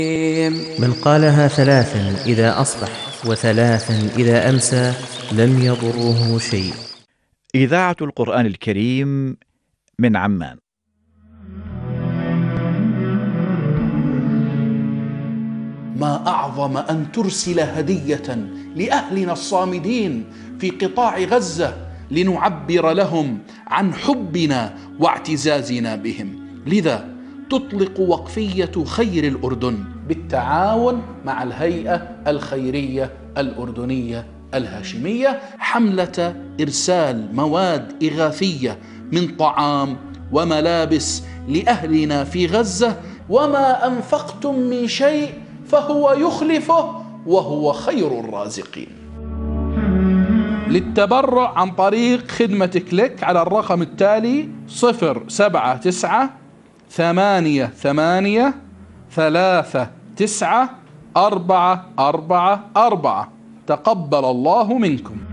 من قالها 3 إذا أصبح و3 إذا أمسى لم يضره شيء. إذاعة القرآن الكريم من عمان. ما أعظم أن ترسل هدية لأهلنا الصامدين في قطاع غزة لنعبر لهم عن حبنا واعتزازنا بهم. لذا تطلق وقفية خير الأردن بالتعاون مع الهيئة الخيرية الأردنية الهاشمية حملة إرسال مواد إغاثية من طعام وملابس لأهلنا في غزة. وما أنفقتم من شيء فهو يخلفه وهو خير الرازقين. للتبرع عن طريق خدمة كليك على الرقم التالي 07988394444. تقبل الله منكم.